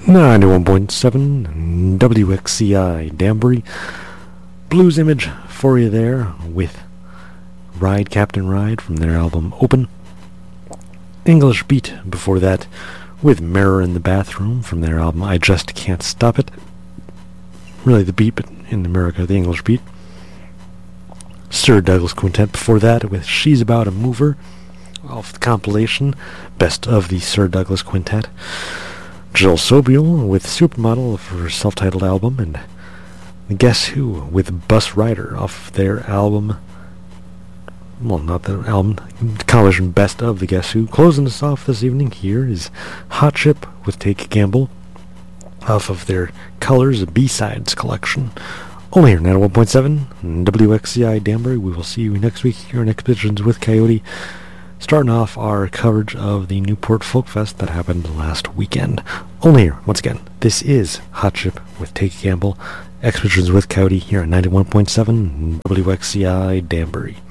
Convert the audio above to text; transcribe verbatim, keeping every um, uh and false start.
ninety-one point seven W X C I Danbury. Blues Image for you there with Ride Captain Ride from their album Open. English Beat before that with Mirror in the Bathroom from their album I Just Can't Stop It. Really the beat, but in America the English beat. Sir Douglas Quintet before that with She's About a Mover off the compilation Best of the Sir Douglas Quintet. Jill Sobule with Supermodel of her self-titled album, and Guess Who with Bus Rider off their album, well, not the album, compilation Best of the Guess Who. Closing us off this evening here is Hot Chip with Take a Gamble off of their Colors B-Sides collection. Only here, ninety-one point seven W X C I Danbury. We will see you next week here on Expeditions with Coyote, starting off our coverage of the Newport Folk Fest that happened last weekend. Only here, once again, this is Hot Chip with Take a Gamble, Expeditions with Coyote here on ninety-one point seven W X C I Danbury.